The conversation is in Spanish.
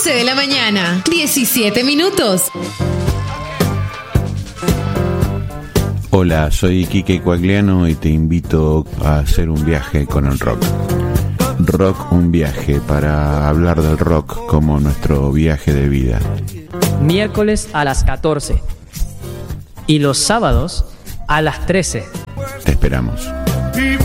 11 de la mañana, 17 minutos. Hola, soy Quique Coagliano y te invito a hacer un viaje con el rock. Rock, un viaje, para hablar del rock como nuestro viaje de vida. Miércoles a las 14 y los sábados a las 13. Te esperamos.